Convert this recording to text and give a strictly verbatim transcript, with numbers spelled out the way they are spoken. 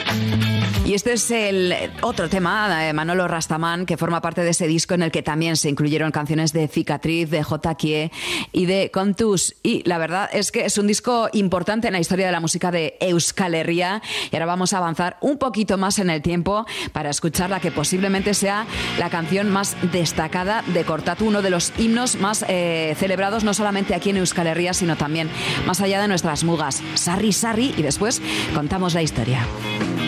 Y este es el otro tema de Manolo Rastaman, que forma parte de ese disco en el que también se incluyeron canciones de Cicatriz, de J. Kie y de Contus. Y la verdad es que es un disco importante en la historia de la música de Euskal Herria. Y ahora vamos a avanzar un poquito más en el tiempo para escuchar la que posiblemente sea la canción más destacada de Kortatu, uno de los himnos más eh, celebrados no solamente aquí en Euskal Herria, sino también más allá de nuestras mugas. Sarri, sarri, y después contamos la historia.